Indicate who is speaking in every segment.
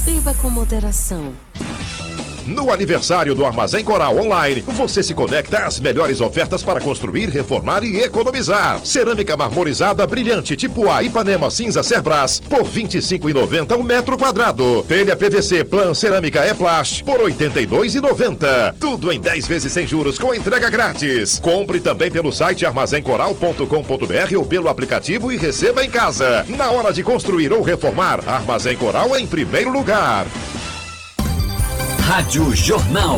Speaker 1: Beba com moderação.
Speaker 2: No aniversário do Armazém Coral Online, você se conecta às melhores ofertas para construir, reformar e economizar. Cerâmica marmorizada brilhante tipo A Ipanema cinza Cerbras por R$ 25,90 o metro quadrado. Telha PVC Plan Cerâmica E-Plast por R$ 82,90. Tudo em 10 vezes sem juros com entrega grátis. Compre também pelo site armazencoral.com.br ou pelo aplicativo e receba em casa. Na hora de construir ou reformar, Armazém Coral em primeiro lugar.
Speaker 3: Rádio Jornal.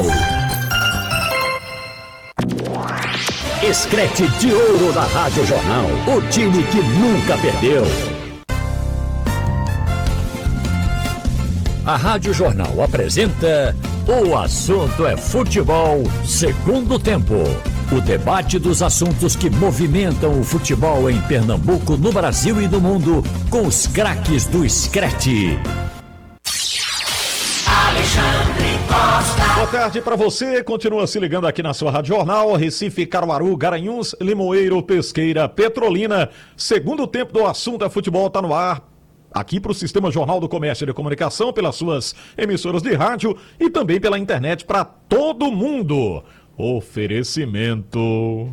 Speaker 3: Escrete de ouro da Rádio Jornal. O time que nunca perdeu. A Rádio Jornal apresenta O Assunto é Futebol, segundo tempo. O debate dos assuntos que movimentam o futebol em Pernambuco, no Brasil e no mundo, com os craques do Escrete.
Speaker 4: Boa tarde para você, continua se ligando aqui na sua Rádio Jornal, Recife, Caruaru, Garanhuns, Limoeiro, Pesqueira, Petrolina. Segundo tempo do Assunto é Futebol está no ar, aqui para o Sistema Jornal do Comércio e de Comunicação, pelas suas emissoras de rádio e também pela internet para todo mundo. Oferecimento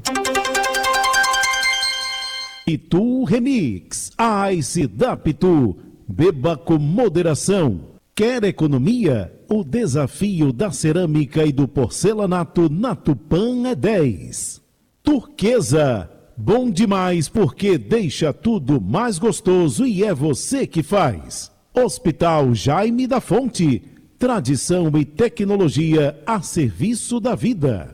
Speaker 5: Itu Remix, Ice da Pitu, beba com moderação. Quer economia? O desafio da cerâmica e do porcelanato na Tupã é 10. Turquesa, bom demais porque deixa tudo mais gostoso e é você que faz. Hospital Jaime da Fonte, tradição e tecnologia a serviço da vida.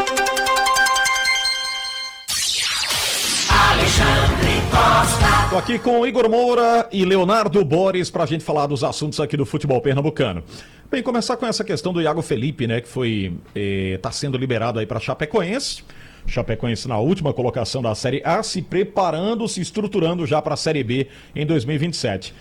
Speaker 4: Estou aqui com Igor Moura e Leonardo Boris para a gente falar dos assuntos aqui do futebol pernambucano. Bem, começar com essa questão do Iago Felipe, né, que foi está sendo liberado aí para Chapecoense. Chapecoense na última colocação da Série A, se preparando, se estruturando já para a Série B em 2027.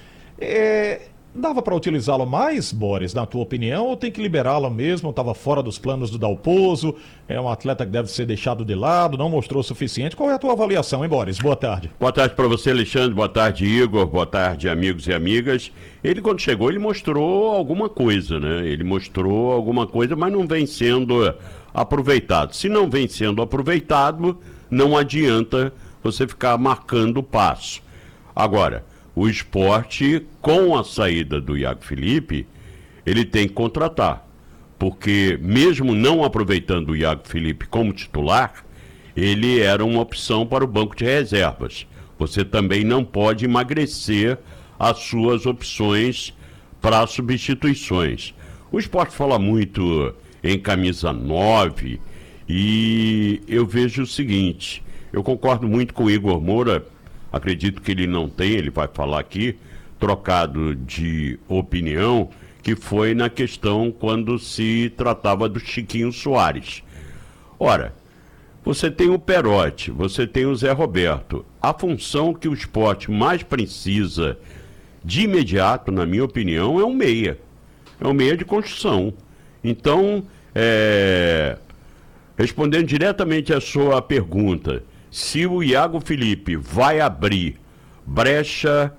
Speaker 4: Dava para utilizá-lo mais, Boris, na tua opinião, ou tem que liberá-lo mesmo? Estava fora dos planos do Dalpozo, é um atleta que deve ser deixado de lado, não mostrou o suficiente. Qual é a tua avaliação, hein, Boris? Boa tarde.
Speaker 6: Boa tarde para você, Alexandre, boa tarde, Igor, boa tarde, amigos e amigas. Ele, quando chegou, ele mostrou alguma coisa, né? Ele mostrou alguma coisa, mas não vem sendo aproveitado. Se não vem sendo aproveitado, não adianta você ficar marcando o passo. Agora, o Sport, com a saída do Iago Felipe, ele tem que contratar. Porque mesmo não aproveitando o Iago Felipe como titular, ele era uma opção para o banco de reservas. Você também não pode emagrecer as suas opções para substituições. O Sport fala muito em camisa 9 e eu vejo o seguinte, eu concordo muito com o Igor Moura. Acredito que ele não tem, ele vai falar aqui, trocado de opinião, que foi na questão quando se tratava do Chiquinho Soares. Ora, você tem o Perotti, você tem o Zé Roberto. A função que o Sport mais precisa de imediato, na minha opinião, é um meia. É um meia de construção. Então, respondendo diretamente à sua pergunta, se o Iago Felipe vai abrir brecha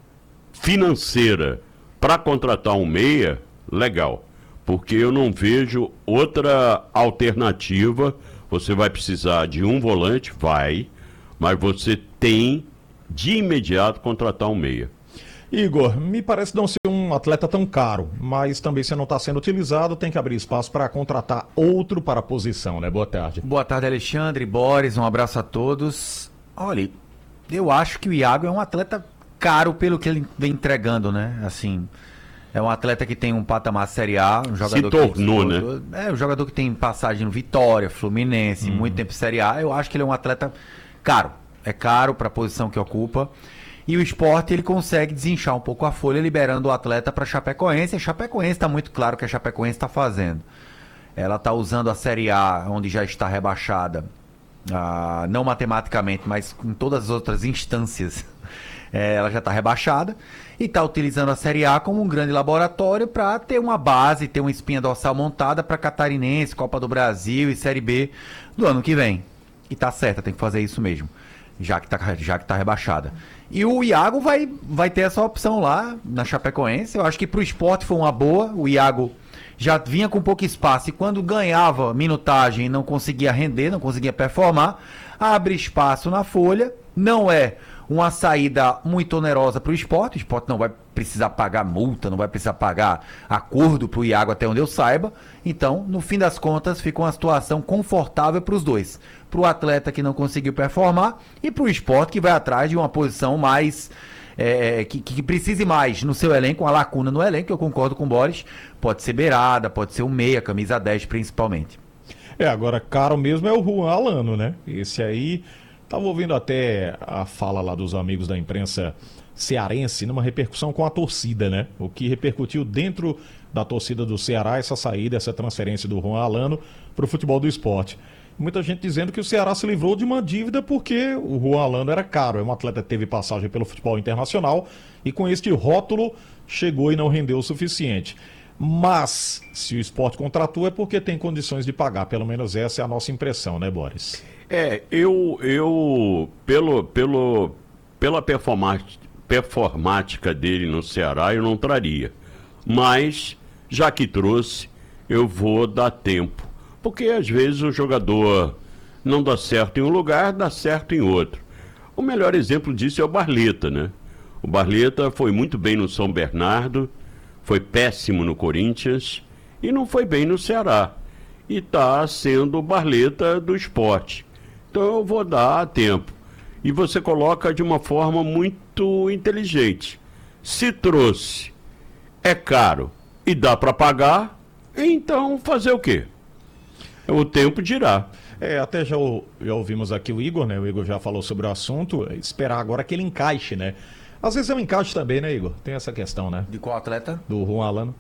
Speaker 6: financeira para contratar um meia, legal. Porque eu não vejo outra alternativa. Você vai precisar de um volante? Vai. Mas você tem de imediato contratar um meia.
Speaker 4: Igor, me parece não ser um atleta tão caro, mas também se não está sendo utilizado, tem que abrir espaço para contratar outro para a posição, né? Boa tarde.
Speaker 7: Boa tarde, Alexandre, Boris, um abraço a todos. Olha, eu acho que o Iago é um atleta caro pelo que ele vem entregando, né? Assim, é um atleta que tem um patamar Série A, um jogador um jogador que tem passagem no Vitória, Fluminense, muito tempo Série A. Eu acho que ele é um atleta caro. É caro para a posição que ocupa. E o Sport, ele consegue desinchar um pouco a folha, liberando o atleta para a Chapecoense. A Chapecoense está muito claro o que a Chapecoense está fazendo. Ela está usando a Série A, onde já está rebaixada, não matematicamente, mas em todas as outras instâncias. Ela já está rebaixada e está utilizando a Série A como um grande laboratório para ter uma base, ter uma espinha dorsal montada para Catarinense, Copa do Brasil e Série B do ano que vem. E tá certa, tem que fazer isso mesmo. já que tá rebaixada. E o Iago vai ter essa opção lá na Chapecoense. Eu acho que pro Sport foi uma boa. O Iago já vinha com pouco espaço e quando ganhava minutagem não conseguia render, não conseguia performar. Abre espaço na folha. Não é uma saída muito onerosa para o Sport. O Sport não vai precisar pagar multa, não vai precisar pagar acordo para o Iago, até onde eu saiba. Então, no fim das contas, fica uma situação confortável para os dois. Para o atleta que não conseguiu performar e para o Sport que vai atrás de uma posição mais... que precise mais no seu elenco, uma lacuna no elenco, eu concordo com o Boris. Pode ser beirada, pode ser um meia, camisa 10 principalmente.
Speaker 4: Agora, caro mesmo é o Juan Alano, né? Esse aí... Estava ouvindo até a fala lá dos amigos da imprensa cearense numa repercussão com a torcida, né? O que repercutiu dentro da torcida do Ceará, essa saída, essa transferência do Juan Alano para o futebol do Sport. Muita gente dizendo que o Ceará se livrou de uma dívida porque o Juan Alano era caro. É um atleta que teve passagem pelo futebol internacional e com este rótulo chegou e não rendeu o suficiente. Mas, se o Sport contratou é porque tem condições de pagar. Pelo menos essa é a nossa impressão, né, Boris?
Speaker 6: Pela performática dele no Ceará, eu não traria. Mas, já que trouxe, eu vou dar tempo. Porque, às vezes, o jogador não dá certo em um lugar, dá certo em outro. O melhor exemplo disso é o Barleta, né? O Barleta foi muito bem no São Bernardo, foi péssimo no Corinthians e não foi bem no Ceará. E está sendo o Barleta do Sport. Então eu vou dar tempo. E você coloca de uma forma muito inteligente. Se trouxe, é caro e dá para pagar, então fazer o quê? O tempo dirá.
Speaker 4: Até já ouvimos aqui o Igor, né? O Igor já falou sobre o assunto. Esperar agora que ele encaixe, né? Às vezes é um encaixe também, né, Igor? Tem essa questão, né?
Speaker 7: De qual atleta?
Speaker 4: Do Juan Alano.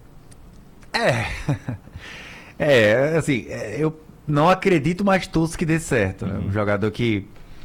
Speaker 7: Assim, eu não acredito, mas torço que dê certo. Né? Um jogador que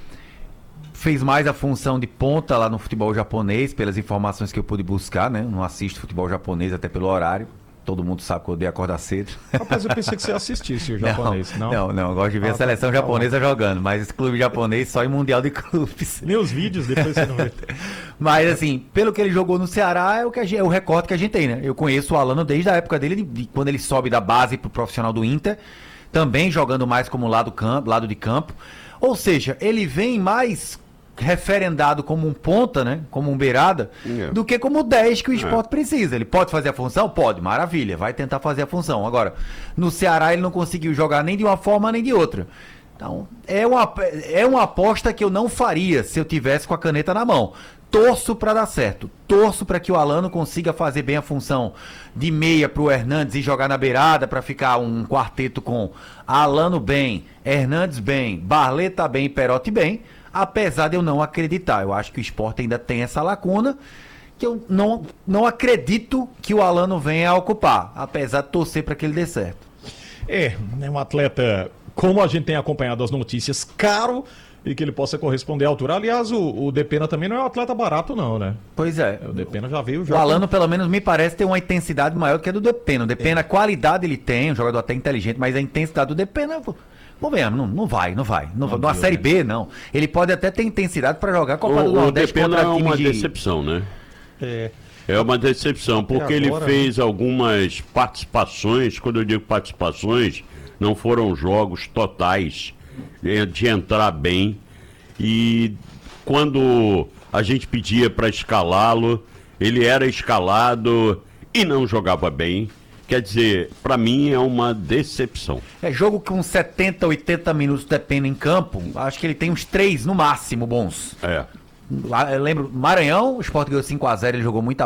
Speaker 7: fez mais a função de ponta lá no futebol japonês, pelas informações que eu pude buscar, né? Não assisto futebol japonês até pelo horário. Todo mundo sabe que eu odeio acordar cedo.
Speaker 4: Rapaz, eu pensei que você assistisse o japonês, não?
Speaker 7: Não, eu gosto de ver a seleção japonesa jogando, mas esse clube japonês só em Mundial de Clubes.
Speaker 4: Nem os vídeos, depois você não vê.
Speaker 7: Mas assim, pelo que ele jogou no Ceará, é o recorte que a gente tem, né? Eu conheço o Alano desde a época dele, de quando ele sobe da base pro profissional do Inter, também jogando mais como lado de campo. Ou seja, ele vem mais referendado como um ponta, né? Como um beirada, do que como 10 que o Sport precisa. Ele pode fazer a função? Pode, maravilha, vai tentar fazer a função. Agora, no Ceará ele não conseguiu jogar nem de uma forma nem de outra. Então, é uma aposta que eu não faria se eu tivesse com a caneta na mão. Torço para dar certo. Torço para que o Alano consiga fazer bem a função de meia pro Hernandes e jogar na beirada para ficar um quarteto com Alano bem, Hernandes bem, Barleta bem e Perotti bem. Apesar de eu não acreditar, eu acho que o Sport ainda tem essa lacuna que eu não acredito que o Alano venha a ocupar, apesar de torcer para que ele dê certo.
Speaker 4: É um atleta, como a gente tem acompanhado as notícias, caro e que ele possa corresponder à altura. Aliás, o Depena também não é um atleta barato não, né?
Speaker 7: Pois é.
Speaker 4: O Depena já veio...
Speaker 7: O Alano, pelo menos, me parece ter uma intensidade maior do que a do Depena. O Depena, a qualidade ele tem, um jogador até inteligente, mas a intensidade do Depena... Não vai. Numa Série B, não. Ele pode até ter intensidade para jogar a Copa do Nordeste contra time de...
Speaker 6: O Depena é uma decepção, né? É uma decepção, porque ele fez algumas participações, quando eu digo participações, não foram jogos totais de entrar bem. E quando a gente pedia para escalá-lo, ele era escalado e não jogava bem. Quer dizer, para mim é uma decepção.
Speaker 7: Jogo com 70, 80 minutos depende em campo, acho que ele tem uns 3 no máximo bons.
Speaker 6: É.
Speaker 7: Lá, eu lembro, Maranhão, o Sport ganhou 5-0, ele jogou muita